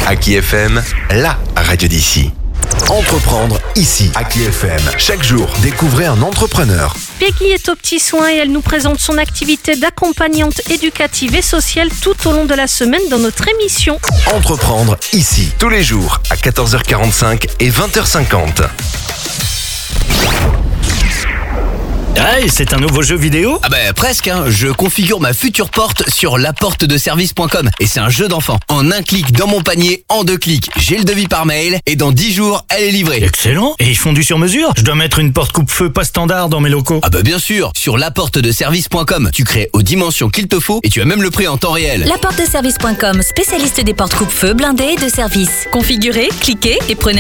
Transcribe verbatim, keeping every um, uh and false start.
Aki F M, la radio d'ici. Entreprendre ici, Aki F M. Chaque jour, découvrez un entrepreneur. Peggy est aux petits soins et elle nous présente son activité d'accompagnante éducative et sociale tout au long de la semaine dans notre émission. Entreprendre ici, tous les jours, à quatorze heures quarante-cinq et vingt heures cinquante. Ah, et c'est un nouveau jeu vidéo ? Ah bah presque, hein. Je configure ma future porte sur la porte de service point com et c'est un jeu d'enfant. En un clic dans mon panier, en deux clics, j'ai le devis par mail et dans dix jours, elle est livrée. Excellent. Et ils font du sur-mesure ? Je dois mettre une porte coupe-feu pas standard dans mes locaux. Ah bah bien sûr, sur la porte de service point com, tu crées aux dimensions qu'il te faut et tu as même le prix en temps réel. La porte de service point com, spécialiste des portes coupe-feu blindées et de service. Configurez, cliquez et prenez